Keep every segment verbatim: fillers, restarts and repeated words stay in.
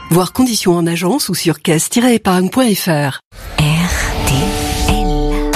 Voir conditions en agence ou sur caisse tiret épargne point f r. R T L.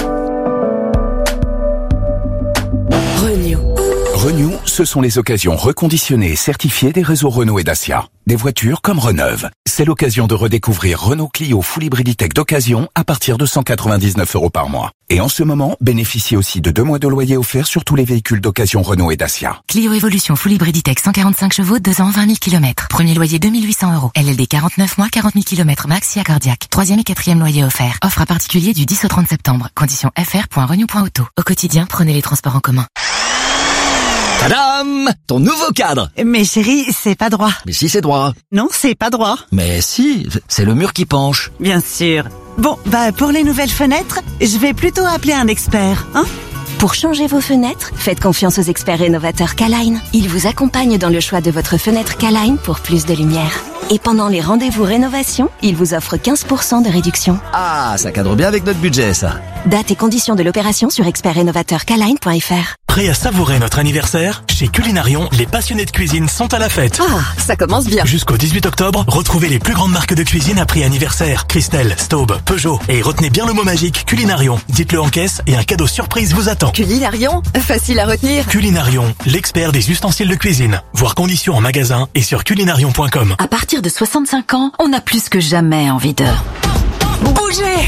Renew. Renew, ce sont les occasions reconditionnées et certifiées des réseaux Renault et Dacia. Des voitures comme Reneuve. C'est l'occasion de redécouvrir Renault Clio Full Hybrid Tech d'occasion à partir de cent quatre-vingt-dix-neuf euros par mois. Et en ce moment, bénéficiez aussi de deux mois de loyer offerts sur tous les véhicules d'occasion Renault et Dacia. Clio Evolution Full Hybrid Tech cent quarante-cinq chevaux, deux ans, vingt mille kilomètres. Premier loyer deux mille huit cents euros. L L D quarante-neuf mois, quarante mille kilomètres max, accordiaque. Troisième et quatrième loyer offert. Offre à particulier du dix au trente septembre. Conditions f r point renew point auto. Au quotidien, prenez les transports en commun. Tadam! Ton nouveau cadre! Mais chérie, c'est pas droit. Mais si, c'est droit. Non, c'est pas droit. Mais si, c'est le mur qui penche. Bien sûr. Bon, bah pour les nouvelles fenêtres, je vais plutôt appeler un expert, hein? Pour changer vos fenêtres, faites confiance aux experts rénovateurs K-Line. Ils vous accompagnent dans le choix de votre fenêtre K-Line pour plus de lumière. Et pendant les rendez-vous rénovation, ils vous offrent quinze pour cent de réduction. Ah, ça cadre bien avec notre budget, ça. Date et conditions de l'opération sur expert rénovateur K line point f r. Prêt à savourer notre anniversaire? Chez Culinarion, les passionnés de cuisine sont à la fête. Ah, ça commence bien. Jusqu'au dix-huit octobre, retrouvez les plus grandes marques de cuisine à prix anniversaire. Christelle, Staub, Peugeot. Et retenez bien le mot magique Culinarion. Dites-le en caisse et un cadeau surprise vous attend. Culinarion, facile à retenir. Culinarion, l'expert des ustensiles de cuisine. Voir conditions en magasin et sur culinarion point com. À partir de soixante-cinq ans, on a plus que jamais envie de bouger.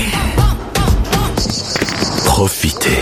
Profitez.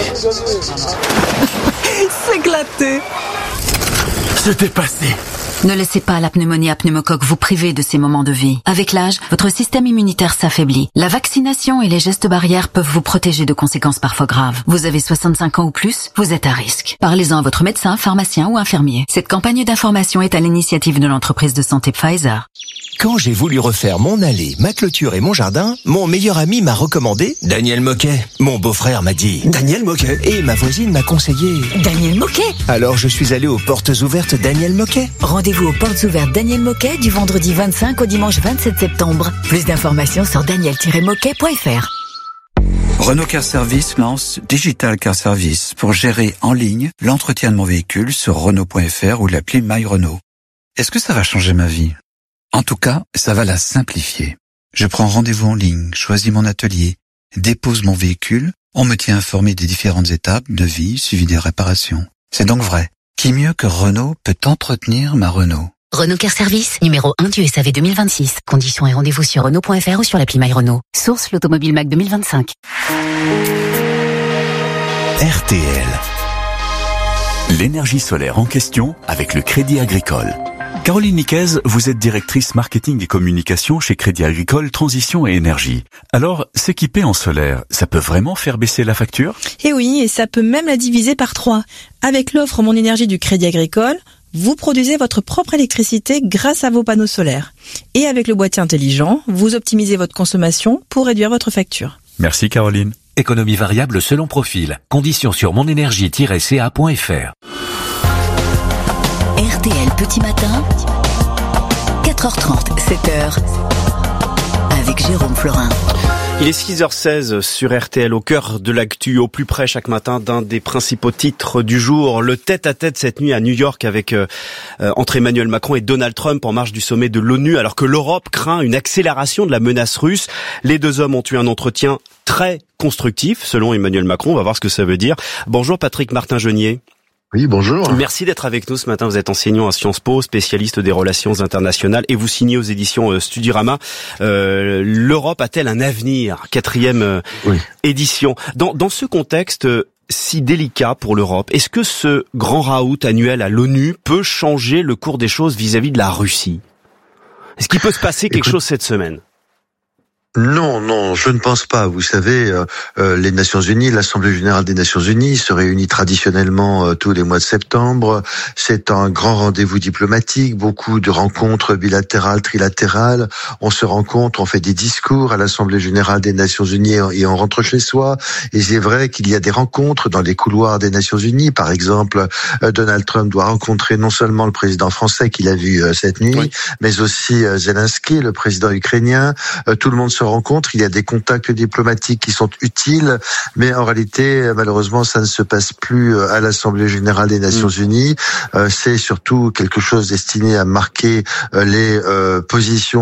S'éclater. C'était passé. Ne laissez pas la pneumonie à pneumocoque vous priver de ces moments de vie. Avec l'âge, votre système immunitaire s'affaiblit. La vaccination et les gestes barrières peuvent vous protéger de conséquences parfois graves. Vous avez soixante-cinq ans ou plus, vous êtes à risque. Parlez-en à votre médecin, pharmacien ou infirmier. Cette campagne d'information est à l'initiative de l'entreprise de santé Pfizer. Quand j'ai voulu refaire mon allée, ma clôture et mon jardin, mon meilleur ami m'a recommandé Daniel Moquet. Mon beau-frère m'a dit Daniel Moquet. Et ma voisine m'a conseillé Daniel Moquet. Alors je suis allé aux portes ouvertes Daniel Moquet. Rendez-vous aux portes ouvertes Daniel Moquet du vendredi vingt-cinq au dimanche vingt-sept septembre. Plus d'informations sur daniel tiret moquet point f r. Renault Car Service lance Digital Car Service pour gérer en ligne l'entretien de mon véhicule sur renault point f r ou l'appli My Renault. Est-ce que ça va changer ma vie? En tout cas, ça va la simplifier. Je prends rendez-vous en ligne, choisis mon atelier, dépose mon véhicule, on me tient informé des différentes étapes, devis, suivi des réparations. C'est donc vrai. Qui mieux que Renault peut entretenir ma Renault? Renault Car Service, numéro un du S A V deux mille vingt-six. Conditions et rendez-vous sur renault point f r ou sur l'appli My Renault. Source l'Automobile Mac deux mille vingt-cinq. R T L. L'énergie solaire en question avec le Crédit Agricole. Caroline Niquez, vous êtes directrice marketing et communication chez Crédit Agricole Transition et Énergie. Alors, s'équiper en solaire, ça peut vraiment faire baisser la facture? Eh oui, et ça peut même la diviser par trois. Avec l'offre Mon Énergie du Crédit Agricole, vous produisez votre propre électricité grâce à vos panneaux solaires. Et avec le boîtier intelligent, vous optimisez votre consommation pour réduire votre facture. Merci Caroline. Économie variable selon profil. Conditions sur monénergie tiret c a point f r. R T L Petit Matin, quatre heures trente, sept heures, avec Jérôme Florin. Il est six heures seize sur R T L, au cœur de l'actu, au plus près chaque matin d'un des principaux titres du jour. Le tête-à-tête cette nuit à New York avec euh, entre Emmanuel Macron et Donald Trump en marge du sommet de l'ONU, alors que l'Europe craint une accélération de la menace russe. Les deux hommes ont eu un entretien très constructif, selon Emmanuel Macron. On va voir ce que ça veut dire. Bonjour Patrick Martin-Genier. Oui, bonjour. Merci d'être avec nous ce matin. Vous êtes enseignant à Sciences Po, spécialiste des relations internationales et vous signez aux éditions Studyrama. Euh, L'Europe a-t-elle un avenir? Quatrième euh, oui. édition. Dans, dans ce contexte euh, si délicat pour l'Europe, est-ce que ce grand raout annuel à l'ONU peut changer le cours des choses vis-à-vis de la Russie? Est-ce qu'il peut se passer quelque Écoute... chose cette semaine? Non, non, je ne pense pas. Vous savez, euh, euh, les Nations Unies, l'Assemblée Générale des Nations Unies se réunit traditionnellement euh, tous les mois de septembre. C'est un grand rendez-vous diplomatique, beaucoup de rencontres bilatérales, trilatérales. On se rencontre, on fait des discours à l'Assemblée Générale des Nations Unies et on rentre chez soi. Et c'est vrai qu'il y a des rencontres dans les couloirs des Nations Unies. Par exemple, euh, Donald Trump doit rencontrer non seulement le président français qu'il a vu euh, cette nuit, oui. mais aussi euh, Zelensky, le président ukrainien. Euh, tout le monde se rencontre, il y a des contacts diplomatiques qui sont utiles, mais en réalité, malheureusement, ça ne se passe plus à l'Assemblée Générale des Nations mmh. Unies. Euh, c'est surtout quelque chose destiné à marquer euh, les euh, positions